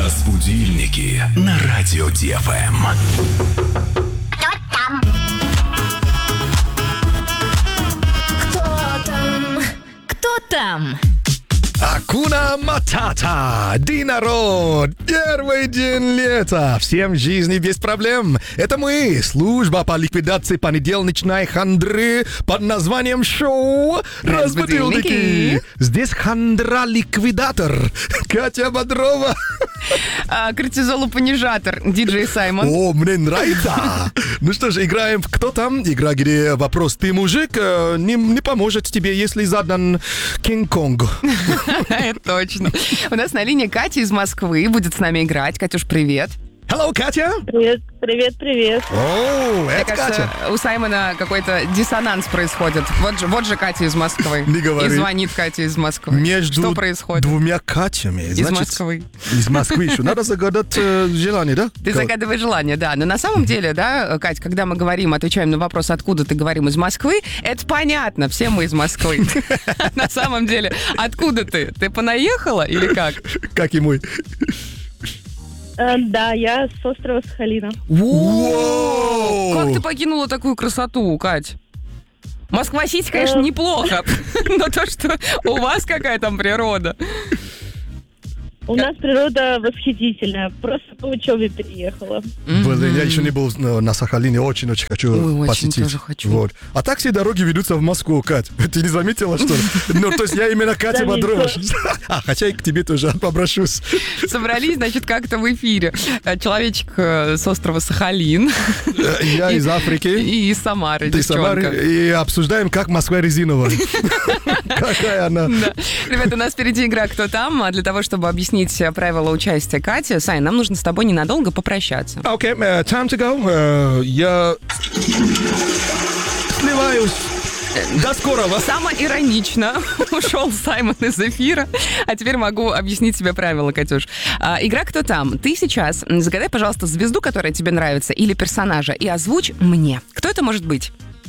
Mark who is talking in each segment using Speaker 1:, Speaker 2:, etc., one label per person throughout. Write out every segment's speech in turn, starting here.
Speaker 1: Разбудильники на радио ДФМ.
Speaker 2: Кто там?
Speaker 3: Акуна Матата! День народ! Первый день лета! Всем в жизни без проблем! Это мы, служба по ликвидации понедельничной хандры под названием шоу «Разбудильники». Здесь хандра-ликвидатор Катя Бодрова.
Speaker 2: Кортизолопонижатор диджей Саймон.
Speaker 3: О, мне нравится! Ну что ж, играем в «Кто там?». Игра, где вопрос «Ты мужик?» не поможет тебе, если задан Кинг-Конг.
Speaker 2: Это точно. У нас на линии Катя из Москвы будет с нами играть. Катюш, привет.
Speaker 3: Hello, Катя!
Speaker 4: Привет.
Speaker 3: О,
Speaker 2: Мне
Speaker 3: это
Speaker 2: кажется,
Speaker 3: Катя.
Speaker 2: у Саймона какой-то диссонанс происходит. Вот же Катя из Москвы.
Speaker 3: Не говори.
Speaker 2: И звонит Катя из Москвы.
Speaker 3: Между
Speaker 2: Что происходит?
Speaker 3: двумя Катями.
Speaker 2: Из Москвы.
Speaker 3: Из Москвы еще. Надо загадать желание, да?
Speaker 2: Ты загадываешь желание, да. Но на самом деле, да, Кать, когда мы говорим, отвечаем на вопрос, откуда ты, говорим из Москвы, это понятно, все мы из Москвы. На самом деле, откуда ты? Ты понаехала или как?
Speaker 3: Как и мой.
Speaker 4: Да, я с острова Сахалина.
Speaker 2: Как ты покинула такую красоту, Кать? Москва-Сити, конечно, неплохо, но то, что у вас какая там природа.
Speaker 4: У нас природа восхитительная. Просто по учебе переехала.
Speaker 3: Блин, я еще не был на Сахалине, очень-очень хочу
Speaker 2: Ой, очень
Speaker 3: посетить.
Speaker 2: тоже хочу.
Speaker 3: Вот. А так все дороги ведутся в Москву, Кать. Ты не заметила, что ли? Ну, то есть я именно Катя Бодрова. Хотя и к тебе тоже обращусь.
Speaker 2: Собрались, значит, как-то в эфире. Человечек с острова Сахалин.
Speaker 3: Я из Африки.
Speaker 2: И из Самары,
Speaker 3: Ты из
Speaker 2: девчонка.
Speaker 3: Самары. И обсуждаем, как Москва резиновая. Какая она.
Speaker 2: Да. Ребята, у нас впереди игра «Кто там?». А для того, чтобы объяснить правила участия Кати, Сань, нам нужно с тобой ненадолго попрощаться.
Speaker 3: Окей, time to go. Я сливаюсь. До скорого.
Speaker 2: Самоиронично ушел Саймон из эфира. А теперь могу объяснить тебе правила, Катюш. Игра «Кто там?». Ты сейчас загадай, пожалуйста, звезду, которая тебе нравится, или персонажа, и озвучь мне. Кто это может быть?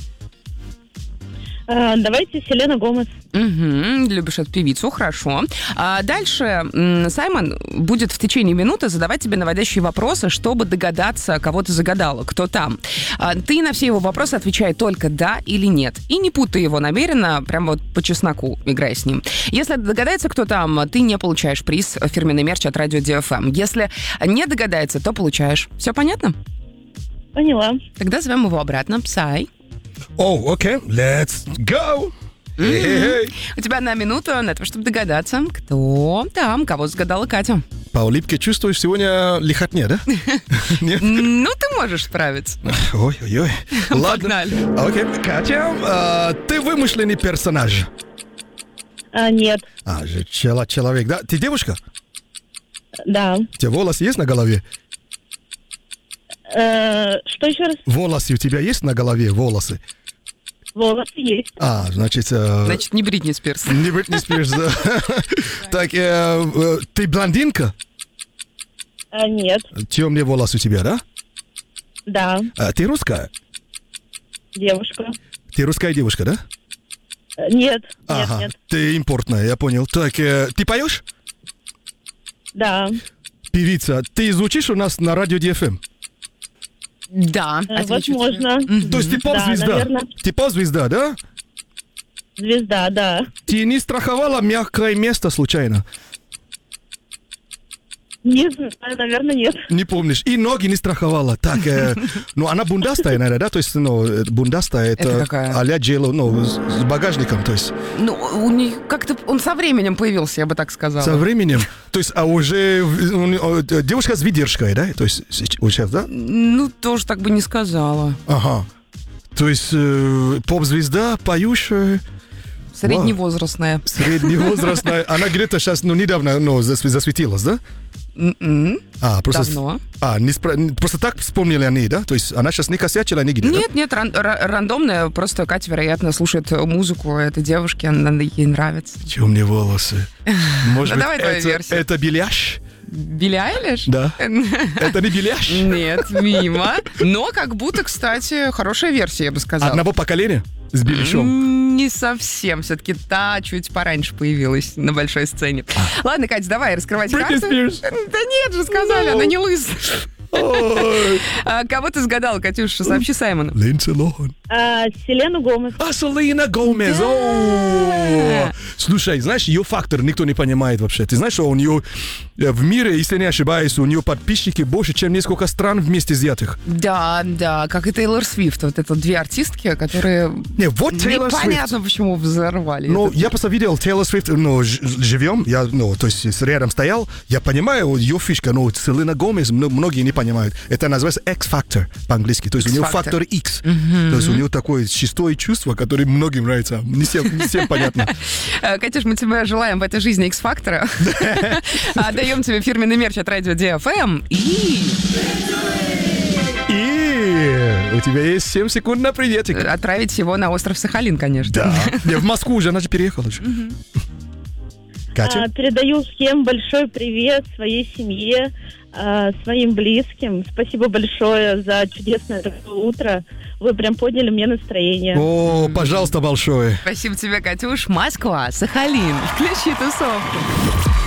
Speaker 4: Давайте Селена Гомес.
Speaker 2: Угу, любишь эту певицу, хорошо. Дальше Саймон будет в течение минуты задавать тебе наводящие вопросы, чтобы догадаться, кого ты загадала, кто там. Ты на все его вопросы отвечай только «да» или «нет». И не путай его намеренно, прям вот по чесноку, играй с ним. Если догадается, кто там, ты не получаешь приз фирменный мерч от радио DFM. Если не догадается, то получаешь. Все понятно?
Speaker 4: Поняла.
Speaker 2: Тогда зовем его обратно. Сай.
Speaker 3: Окей, let's go.
Speaker 2: У тебя 1 минута на то, чтобы догадаться, кто там, кого загадала Катя.
Speaker 3: По улыбке чувствуешь сегодня лихотня, да? Нет?
Speaker 2: Ну, ты можешь справиться.
Speaker 3: Ой-ой-ой. Ладно.
Speaker 2: Погнали.
Speaker 3: Окей, Катя, ты вымышленный персонаж.
Speaker 4: Нет.
Speaker 3: Же человек, да? Ты девушка?
Speaker 4: Да.
Speaker 3: У тебя волосы есть на голове?
Speaker 4: Что еще раз?
Speaker 3: Волосы у тебя есть на голове? Волосы?
Speaker 4: Волосы есть.
Speaker 3: Значит...
Speaker 2: Значит, не Бритни Спирс.
Speaker 3: Не Бритни Спирс. Так, ты блондинка?
Speaker 4: Нет.
Speaker 3: Темные волосы у тебя, да?
Speaker 4: Да.
Speaker 3: Ты русская?
Speaker 4: Девушка.
Speaker 3: Ты русская девушка, да?
Speaker 4: Нет.
Speaker 3: Ага,
Speaker 4: Нет.
Speaker 3: ты импортная, я понял. Так, ты поешь?
Speaker 4: Да.
Speaker 3: Певица, ты звучишь у нас на радио DFM?
Speaker 2: Да.
Speaker 4: Возможно.
Speaker 3: То есть ты поп-звезда?
Speaker 4: Да, наверное.
Speaker 3: Ты поп-звезда, да?
Speaker 4: Звезда, да.
Speaker 3: Ты не страховала мягкое место случайно?
Speaker 4: Не знаю, наверное, нет.
Speaker 3: Не помнишь. И ноги не страховала. Так, ну она бундастая, наверное, да? То есть, бундастая
Speaker 2: Это какая?
Speaker 3: а-ля Джейло, с багажником, то есть.
Speaker 2: Ну, у них как-то он со временем появился, я бы так сказала.
Speaker 3: Со временем. То есть, а уже девушка с выдержкой, да? То есть, сейчас, да?
Speaker 2: Ну, тоже так бы не сказала.
Speaker 3: Ага. То есть, поп-звезда, поющая.
Speaker 2: Средневозрастная.
Speaker 3: Средневозрастная. Она где-то сейчас, недавно, засветилась, да? Просто...
Speaker 2: Давно.
Speaker 3: Просто так вспомнили они, да? То есть она сейчас не косячила нигде, да?
Speaker 2: Нет, рандомная. Просто Катя, вероятно, слушает музыку этой девушки, она ей нравится.
Speaker 3: Темные волосы. Может быть,
Speaker 2: давай твою версию.
Speaker 3: это Билли Айлиш?
Speaker 2: Билли Айлиш?
Speaker 3: Да. Это не Беляш?
Speaker 2: Нет, мимо. Но как будто, кстати, хорошая версия, я бы сказала.
Speaker 3: Одного поколения с Беляшом?
Speaker 2: Не совсем. Все-таки та чуть пораньше появилась на большой сцене. Ладно, Катя, давай раскрывать
Speaker 3: Бритни
Speaker 2: карты.
Speaker 3: Спирс.
Speaker 2: Да нет же, сказали, она не лысая. Кого ты сгадала, Катюша? Сообщи Саймону.
Speaker 3: Линдси Лохан.
Speaker 4: Селену Гомес.
Speaker 3: Селена Гомез. О! Слушай, знаешь, ее фактор никто не понимает вообще. Ты знаешь, что у нее в мире, если не ошибаюсь, у нее подписчики больше, чем несколько стран вместе взятых.
Speaker 2: Да, как и Тейлор Свифт. Вот это две артистки, которые
Speaker 3: Не, вот Тейлор Свифт.
Speaker 2: непонятно, почему взорвали.
Speaker 3: Ну,
Speaker 2: этот
Speaker 3: я просто видел Тейлор Свифт, живем, я, то есть рядом стоял, я понимаю ее фишка, но Селена Гомез многие не понимают. Это называется X-Factor по-английски, то есть у нее
Speaker 2: X-Factor.
Speaker 3: фактор X. То есть у нее такое шестое чувство, которое многим нравится. Не всем понятно.
Speaker 2: Катюш, мы тебе желаем в этой жизни X-фактора. Даем тебе фирменный мерч от Радио DFM. И
Speaker 3: И у тебя есть 7 секунд на приветик.
Speaker 2: отправить его на остров Сахалин, конечно.
Speaker 3: Да. Я в Москву уже, она же переехала. Катя?
Speaker 4: Передаю всем большой привет своей семье, своим близким. Спасибо большое за чудесное такое утро. Вы прям подняли мне настроение.
Speaker 3: О, пожалуйста, большое.
Speaker 2: Спасибо тебе, Катюш. Москва, Сахалин. Включи тусовку.